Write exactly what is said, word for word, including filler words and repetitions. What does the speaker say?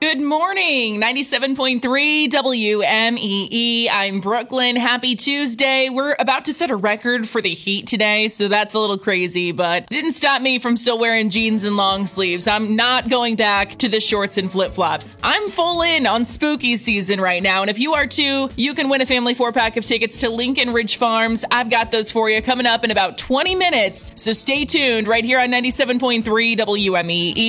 Good morning, ninety-seven point three W M E E. I'm Brooklyn. Happy Tuesday. We're about to set a record for the heat today, so that's a little crazy, but it didn't stop me from still wearing jeans and long sleeves. I'm not going back to the shorts and flip-flops. I'm full in on spooky season right now, and if you are too, you can win a family four-pack of tickets to Lincoln Ridge Farms. I've got those for you coming up in about twenty minutes, so stay tuned right here on ninety-seven point three W M E E.